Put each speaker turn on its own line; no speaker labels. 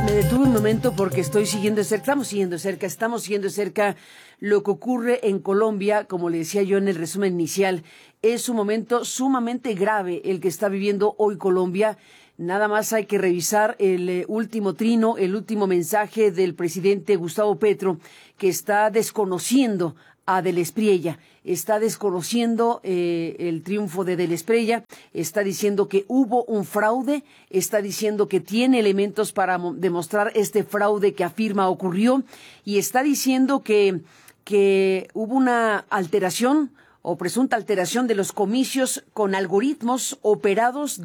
Me detuve un momento porque estamos siguiendo de cerca lo que ocurre en Colombia. Como le decía yo en el resumen inicial, es un momento sumamente grave el que está viviendo hoy Colombia. Nada más hay que revisar el último trino, el último mensaje del presidente Gustavo Petro, que está desconociendo a Del Espriella, está desconociendo el triunfo de Del Espriella, está diciendo que hubo un fraude, está diciendo que tiene elementos para demostrar este fraude que afirma ocurrió, y está diciendo que hubo una alteración o presunta alteración de los comicios con algoritmos operados